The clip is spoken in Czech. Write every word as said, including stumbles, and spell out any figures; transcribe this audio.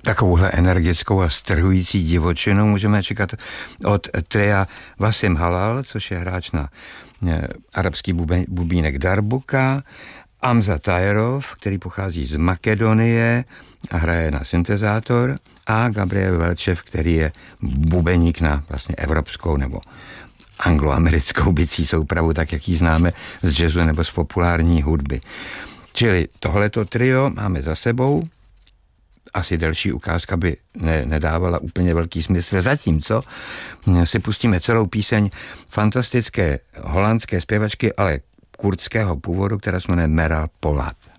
Takovouhle energickou a strhující divočinu můžeme čekat od tria Wasim Halal, což je hráč na arabský bubínek darbuka, Amza Tajerov, který pochází z Makedonie a hraje na syntezátor, a Gabriel Velčev, který je bubeník na vlastně evropskou nebo angloamerickou bicí soupravu, tak jak ji známe z jazzu nebo z populární hudby. Čili tohleto trio máme za sebou. Asi delší ukázka by ne, nedávala úplně velký smysl. Zatímco si pustíme celou píseň fantastické holandské zpěvačky, ale kurdského původu, která se jmenuje Meral Polat.